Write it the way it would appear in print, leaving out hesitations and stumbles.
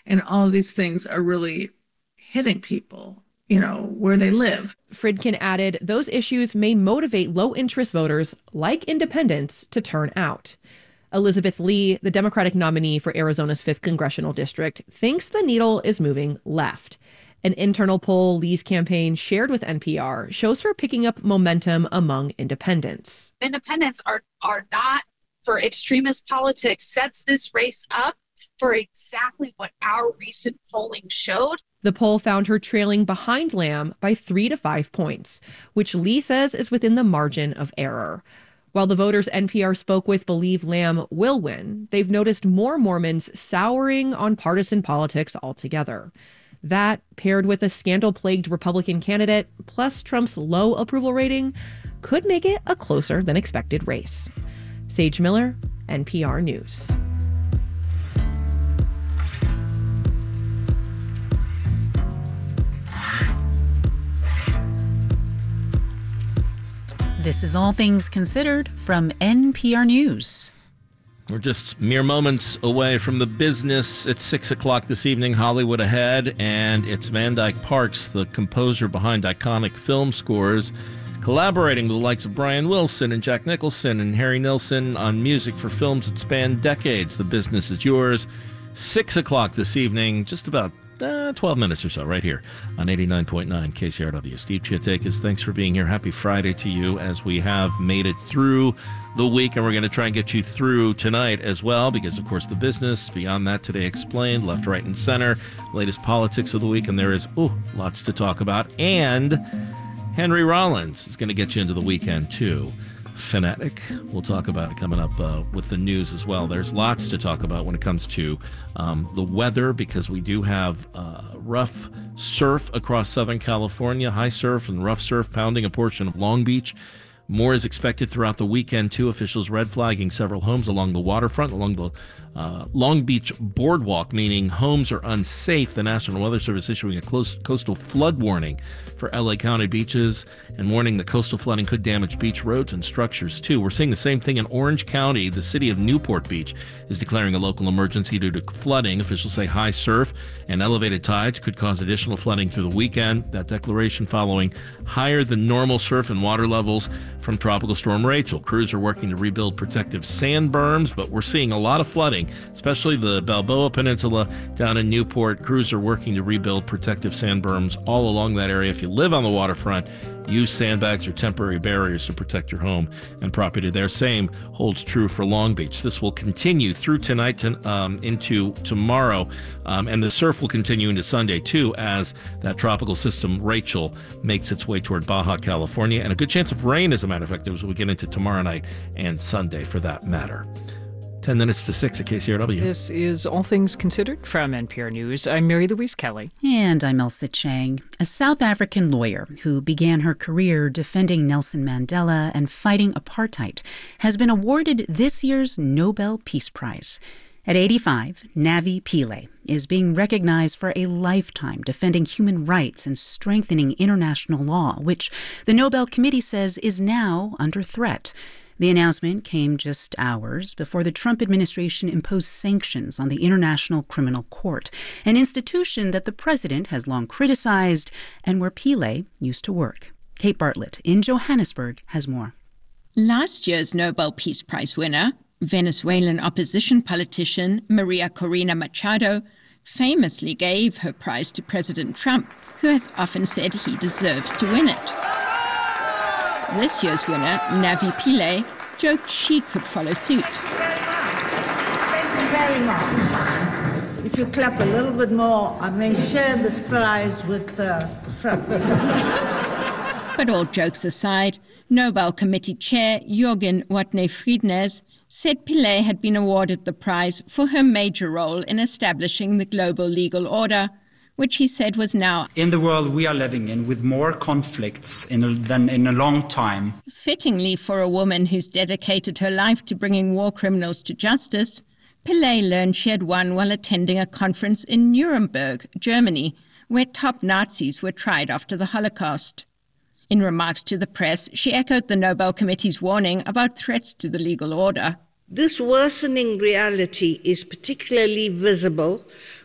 And all of these things are really hitting people, where they live. Fridkin added those issues may motivate low-interest voters like independents to turn out. Elizabeth Lee, the Democratic nominee for Arizona's 5th congressional district, thinks the needle is moving left. An internal poll Lee's campaign shared with NPR shows her picking up momentum among independents. Independents are not for extremist politics, sets this race up for exactly what our recent polling showed. The poll found her trailing behind Lamb by 3 to 5 points, which Lee says is within the margin of error. While the voters NPR spoke with believe Lamb will win, they've noticed more Mormons souring on partisan politics altogether. That, paired with a scandal-plagued Republican candidate, plus Trump's low approval rating, could make it a closer than expected race. Sage Miller, NPR News. This is All Things Considered from NPR News. We're just mere moments away from the business. It's 6 o'clock this evening, Hollywood Ahead, and it's Van Dyke Parks, the composer behind iconic film scores, collaborating with the likes of Brian Wilson and Jack Nicholson and Harry Nilsson on music for films that span decades. The business is yours. 6 o'clock this evening, just about 12 minutes or so, right here on 89.9 KCRW. Steve Chiatakis, thanks for being here. Happy Friday to you, as we have made it through the week, and we're going to try and get you through tonight as well, because, of course, the business, beyond that, Today Explained, Left, Right, and Center, latest politics of the week, and there is, lots to talk about. And Henry Rollins is going to get you into the weekend, too. Fanatic. We'll talk about it coming up with the news as well. There's lots to talk about when it comes to the weather, because we do have rough surf across Southern California, high surf and rough surf pounding a portion of Long Beach. More is expected throughout the weekend, too. Officials red flagging several homes along the waterfront, along the Long Beach boardwalk, meaning homes are unsafe. The National Weather Service issuing a coastal flood warning for LA County beaches and warning that coastal flooding could damage beach roads and structures, too. We're seeing the same thing in Orange County. The city of Newport Beach is declaring a local emergency due to flooding. Officials say high surf and elevated tides could cause additional flooding through the weekend. That declaration following higher than normal surf and water levels from Tropical Storm Rachel. Crews are working to rebuild protective sand berms, but we're seeing a lot of flooding, especially the Balboa Peninsula down in Newport. Crews are working to rebuild protective sand berms all along that area. If you live on the waterfront, use sandbags or temporary barriers to protect your home and property there. Same holds true for Long Beach. This will continue through tonight into tomorrow, and the surf will continue into Sunday, too, as that tropical system, Rachel, makes its way toward Baja California, and a good chance of rain, as a matter of fact, as we get into tomorrow night and Sunday, for that matter. 10 minutes to 6 at KCRW. This is All Things Considered from NPR News. I'm Mary Louise Kelly. And I'm Elsa Chang. A South African lawyer who began her career defending Nelson Mandela and fighting apartheid has been awarded this year's Nobel Peace Prize. At 85, Navi Pillay is being recognized for a lifetime defending human rights and strengthening international law, which the Nobel Committee says is now under threat. The announcement came just hours before the Trump administration imposed sanctions on the International Criminal Court, an institution that the president has long criticized and where Pillay used to work. Kate Bartlett in Johannesburg has more. Last year's Nobel Peace Prize winner, Venezuelan opposition politician Maria Corina Machado, famously gave her prize to President Trump, who has often said he deserves to win it. This year's winner, Navi Pillay, joked she could follow suit. Thank you very much. If you clap a little bit more, I may share this prize with Trump. But all jokes aside, Nobel Committee Chair Jürgen Watne-Friednes said Pillay had been awarded the prize for her major role in establishing the global legal order, which he said was now in the world we are living in, with more conflicts than in a long time. Fittingly for a woman who's dedicated her life to bringing war criminals to justice, Pillay learned she had won while attending a conference in Nuremberg, Germany, where top Nazis were tried after the Holocaust. In remarks to the press, she echoed the Nobel Committee's warning about threats to the legal order. This worsening reality is particularly visible